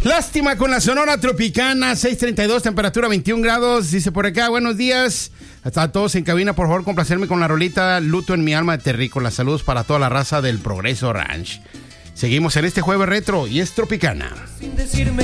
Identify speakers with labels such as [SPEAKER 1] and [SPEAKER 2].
[SPEAKER 1] Lástima con la Sonora Tropicana, 6:32, temperatura 21 grados. Dice por acá, buenos días. A todos en cabina, por favor, complacerme con la rolita Luto en mi alma de terrícola. Saludos para toda la raza del Progreso Ranch. Seguimos en este jueves retro y es Tropicana.
[SPEAKER 2] Sin decirme